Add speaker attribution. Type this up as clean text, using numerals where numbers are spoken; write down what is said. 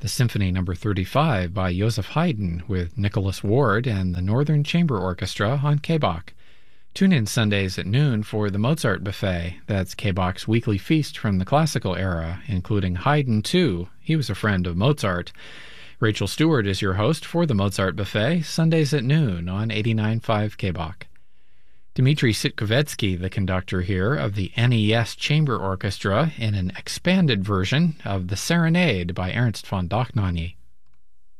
Speaker 1: the Symphony No. 35 by Joseph Haydn with Nicholas Ward and the Northern Chamber Orchestra on KBOK. Tune in Sundays at noon for the Mozart Buffet. That's KBOK's weekly feast from the classical era, including Haydn, too. He was a friend of Mozart. Rachel Stewart is your host for the Mozart Buffet, Sundays at noon on 89.5 KBOK. Dmitri Sitkovetsky, the conductor here of the NES Chamber Orchestra, in an expanded version of the Serenade by Ernst von Dohnanyi.